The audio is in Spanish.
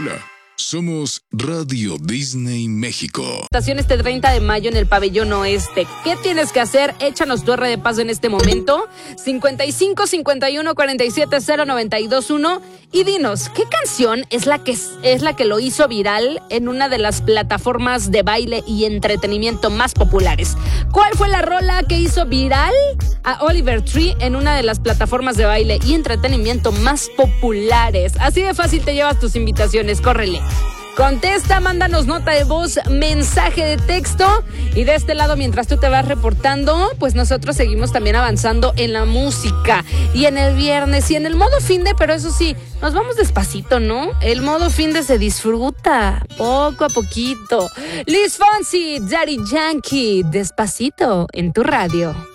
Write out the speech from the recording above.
Hola, somos Radio Disney México. Este 30 de mayo en el Pabellón Oeste. ¿Qué tienes que hacer? Échanos tu R de paso en este momento. 55 51 47 0921 y dinos, ¿qué canción es la que lo hizo viral en una de las plataformas de baile y entretenimiento más populares? ¿Cuál fue la rola que hizo viral a Oliver Tree en una de las plataformas de baile y entretenimiento más populares? Así de fácil te llevas tus invitaciones, córrele. Contesta, mándanos nota de voz, mensaje de texto. Y de este lado, mientras tú te vas reportando, pues nosotros seguimos también avanzando en la música. Y en el viernes y en el modo finde, pero eso sí, nos vamos despacito, ¿no? El modo finde se disfruta poco a poquito. Luis Fonsi, Daddy Yankee, despacito en tu radio.